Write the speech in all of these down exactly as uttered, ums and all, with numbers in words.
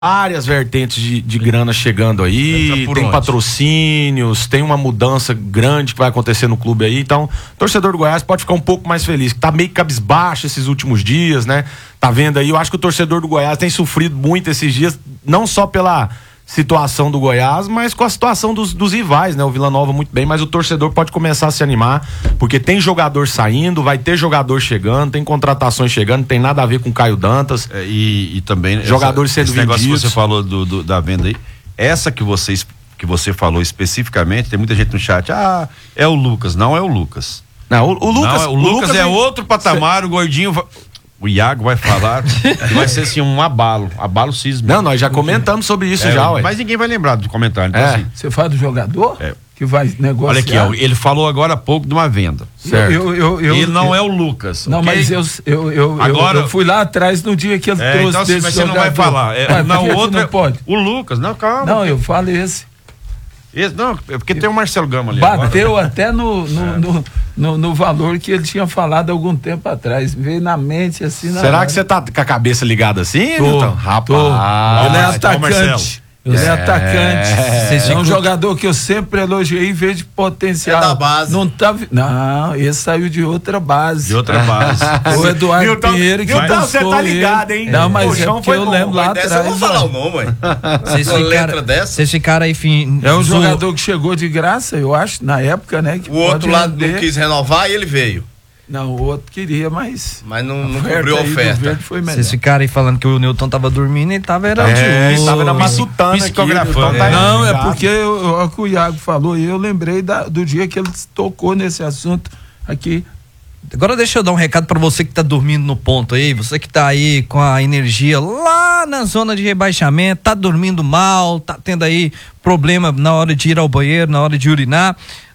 várias vertentes de, de grana chegando aí, tem onde? Patrocínios, tem uma mudança grande que vai acontecer no clube aí, então o torcedor do Goiás pode ficar um pouco mais feliz, que tá meio cabisbaixo esses últimos dias, né? Tá vendo aí, eu acho que o torcedor do Goiás tem sofrido muito esses dias, não só pela situação do Goiás, mas com a situação dos, dos rivais, né? O Vila Nova muito bem, mas o torcedor pode começar a se animar, porque tem jogador saindo, vai ter jogador chegando, tem contratações chegando, não tem nada a ver com o Caio Dantas. É, e, e também jogadores sendo vendidos. Esse negócio que você falou do, do, da venda aí, essa que vocês, que você falou especificamente, tem muita gente no chat, ah, é o Lucas, não é o Lucas. Não, o, o Lucas, não, o, o Lucas, Lucas é outro patamar, cê... o gordinho... O Iago vai falar que vai ser assim um abalo, abalo sísmico. Não, nós já comentamos sobre isso é, já, ué. Mas ninguém vai lembrar do comentário. Então, é. assim, você fala do jogador? É. Que vai negociar. Olha aqui, ó, ele falou agora há pouco de uma venda. Certo. Eu, eu, eu, ele não eu, é o Lucas. Não, okay? mas eu, eu, eu, agora, eu, eu fui lá atrás no dia que ele é, trouxe então, desse mas você jogador. não vai falar. É, Ué, não, outro não pode. O Lucas, não, calma. Não, eu falo esse. Esse, não, é porque tem o Marcelo Gama ali. Bateu agora. até no, no, é. no, no, no valor que ele tinha falado algum tempo atrás. Veio na mente assim. Na Será hora. que você tá com a cabeça ligada assim? Tô, então? Rapaz, tô. Ele é atacante. Ele é, é atacante. É um jogador que eu sempre elogiei e vejo potencial. É da base. Não, tá, não, esse saiu de outra base. De outra base. O Eduardo Milton, Pinheiro que Milton, você tá ligado, ele. hein? Não, mas o é chão porque foi eu bom. lembro lá Dessa atrás. eu vou falar o nome, ué. Vocês Uma letra ficaram, dessa. vocês ficaram aí, enfim. É um zo... jogador que chegou de graça, eu acho, na época, né? Que o outro lado render. não quis renovar e ele veio. Não, o outro queria, mas. Mas não, não cobriu a oferta. Vocês ficaram aí falando que o Newton tava dormindo, ele tava era é, ele tava na matutana psicografando. Tá não, é porque o que o Iago falou e eu lembrei da, do dia que ele tocou nesse assunto aqui. Agora deixa eu dar um recado pra você que tá dormindo no ponto aí, você que tá aí com a energia lá na zona de rebaixamento, tá dormindo mal, tá tendo aí problema na hora de ir ao banheiro, na hora de urinar.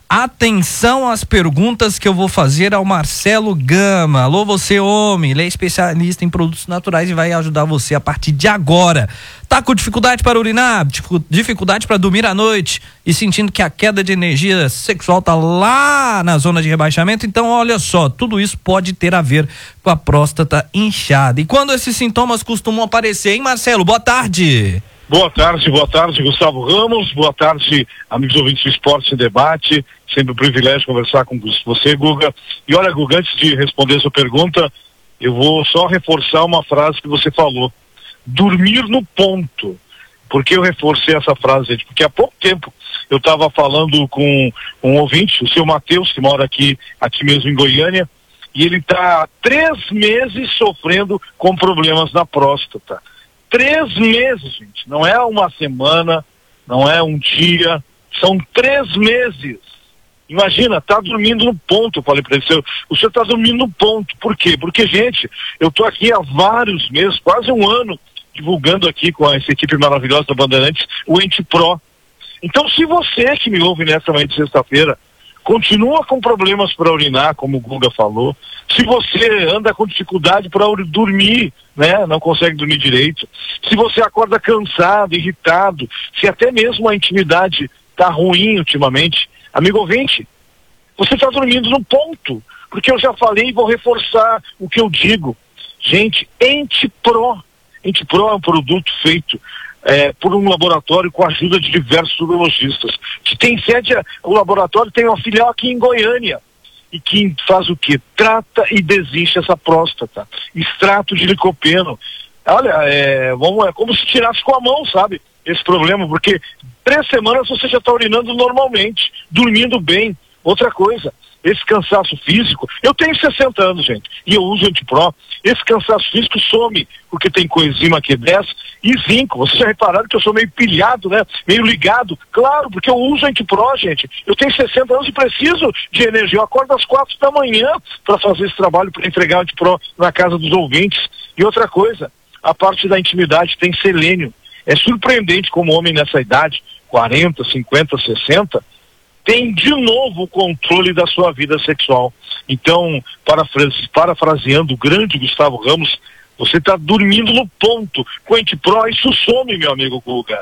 Atenção às perguntas que eu vou fazer ao Marcelo Gama. Alô, você homem, ele é especialista em produtos naturais e vai ajudar você a partir de agora. Tá com dificuldade para urinar, dificuldade para dormir à noite e sentindo que a queda de energia sexual tá lá na zona de rebaixamento? Então olha só, tudo isso pode ter a ver com a próstata inchada. E quando esses sintomas costumam aparecer, hein, Marcelo? Boa tarde. Boa tarde, boa tarde, Gustavo Ramos, boa tarde, amigos ouvintes do Esporte em Debate, sempre um privilégio conversar com você, Guga. E olha, Guga, antes de responder a sua pergunta, eu vou só reforçar uma frase que você falou, dormir no ponto. Por que eu reforcei essa frase, gente? Porque há pouco tempo eu estava falando com um ouvinte, o seu Matheus, que mora aqui, aqui mesmo em Goiânia, e ele está há três meses sofrendo com problemas na próstata. Três meses, gente, não é uma semana, não é um dia, são três meses. Imagina, tá dormindo no ponto, eu falei para ele, o senhor tá dormindo no ponto, por quê? Porque, gente, eu tô aqui há vários meses, quase um ano, divulgando aqui com essa equipe maravilhosa da Bandeirantes, o Ente Pro. Então, se você que me ouve nessa manhã de sexta-feira, continua com problemas para urinar, como o Guga falou, se você anda com dificuldade para dormir, né, não consegue dormir direito, se você acorda cansado, irritado, se até mesmo a intimidade está ruim ultimamente, amigo ouvinte, você está dormindo no ponto, porque eu já falei e vou reforçar o que eu digo. Gente, Ente Pro, Ente Pro é um produto feito É, por um laboratório com a ajuda de diversos urologistas, que tem sede, o laboratório tem uma filial aqui em Goiânia, e que faz o quê? Trata e desincha essa próstata, extrato de licopeno. Olha, é, vamos, é como se tirasse com a mão, sabe, esse problema, porque três semanas você já está urinando normalmente, dormindo bem. Outra coisa, esse cansaço físico, eu tenho sessenta anos, gente, e eu uso Antipro, esse cansaço físico some, porque tem coenzima Q dez e zinco. Vocês já repararam que eu sou meio pilhado, né, meio ligado? Claro, porque eu uso Antipro, gente, eu tenho sessenta anos e preciso de energia, eu acordo às quatro da manhã para fazer esse trabalho, para entregar o Antipro na casa dos ouvintes. E outra coisa, a parte da intimidade tem selênio. É surpreendente como homem nessa idade, quarenta, cinquenta, sessenta, tem de novo o controle da sua vida sexual. Então, parafrase, parafraseando o grande Gustavo Ramos, você está dormindo no ponto. Com o Ente Pro, isso some, meu amigo Guga.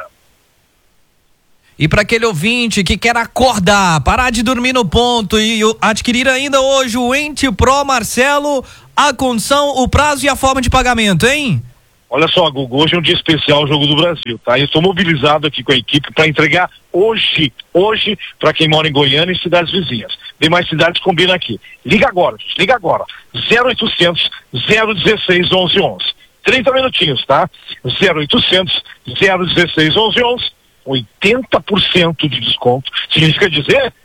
E para aquele ouvinte que quer acordar, parar de dormir no ponto e adquirir ainda hoje o Ente Pro, Marcelo, a condição, o prazo e a forma de pagamento, hein? Olha só, Gugu, hoje é um dia especial, o Jogo do Brasil, tá? Eu estou mobilizado aqui com a equipe para entregar hoje, hoje, para quem mora em Goiânia e cidades vizinhas. Demais cidades combinam aqui. Liga agora, gente, liga agora. zero oitocentos, zero dezesseis, onze onze. trinta minutinhos, tá? zero oitocentos, zero dezesseis, onze onze. oitenta por cento de desconto. Significa dizer